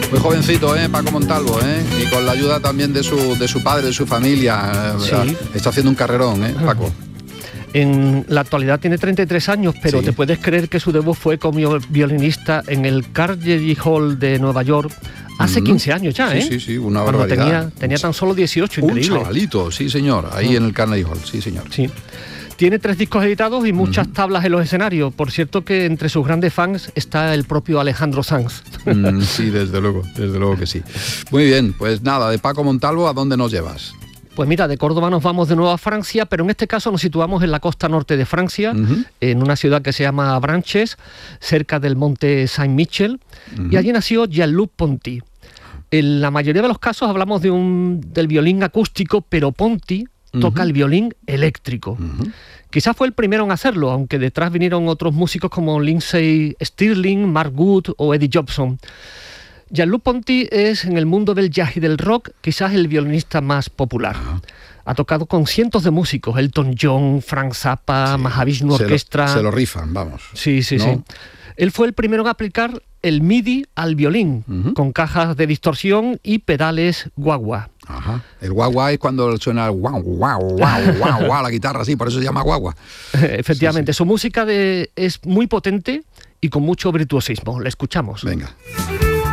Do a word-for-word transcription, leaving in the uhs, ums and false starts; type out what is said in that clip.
Muy jovencito, ¿eh? Paco Montalvo, ¿eh? Y con la ayuda también de su, de su padre, de su familia. Sí. Está haciendo un carrerón, ¿eh, Paco? En la actualidad tiene treinta y tres años, pero sí. te puedes creer que su debut fue como violinista en el Carnegie Hall de Nueva York hace quince años ya, ¿eh? Sí, sí, sí, una Cuando barbaridad. tenía, tenía tan solo dieciocho, increíble. Un chavalito, sí señor, ahí en el Carnegie Hall, sí señor. Sí. Tiene tres discos editados y muchas uh-huh. tablas en los escenarios. Por cierto que entre sus grandes fans está el propio Alejandro Sanz. Mm, sí, desde luego, desde luego que sí. Muy bien, pues nada, de Paco Montalvo, ¿a dónde nos llevas? Pues mira, de Córdoba nos vamos de nuevo a Francia, pero en este caso nos situamos en la costa norte de Francia, uh-huh. en una ciudad que se llama Branches, cerca del monte Saint-Michel, uh-huh. y allí nació Jean-Luc Ponty. En la mayoría de los casos hablamos de un, del violín acústico, pero Ponty toca uh-huh. el violín eléctrico. Uh-huh. Quizás fue el primero en hacerlo, aunque detrás vinieron otros músicos como Lindsey Stirling, Mark Wood o Eddie Jobson. Jean-Luc Ponty es, en el mundo del jazz y del rock, quizás el violinista más popular. Uh-huh. Ha tocado con cientos de músicos, Elton John, Frank Zappa, sí. Mahavishnu Orchestra. Se lo, se lo rifan, vamos. Sí, sí, ¿no? sí. Él fue el primero en aplicar el MIDI al violín, uh-huh. con cajas de distorsión y pedales guagua. Ajá. El guagua es cuando suena el guau, guau, guau, guau, guau, la guitarra así, por eso se llama guagua. Efectivamente, sí, sí. Su música de, es muy potente y con mucho virtuosismo. La escuchamos. Venga.